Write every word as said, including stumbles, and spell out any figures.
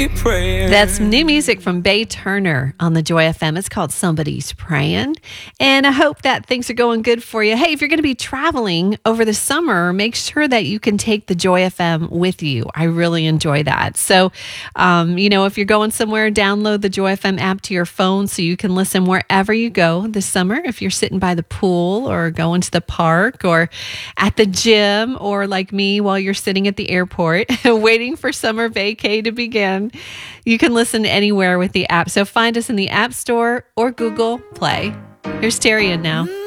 be praying. That's new music from Bay Turner on the Joy F M. It's called Somebody's Praying. And I hope that things are going good for you. Hey, if you're going to be traveling over the summer, make sure that you can take the Joy F M with you. I really enjoy that. So, um, you know, if you're going somewhere, download the Joy F M app to your phone so you can listen wherever you go this summer. If you're sitting by the pool or going to the park or at the gym, or like me while you're sitting at the airport waiting for summer vacay to begin, you can listen anywhere with the app. So find us in the App Store or Google Play. Here's Terry in now.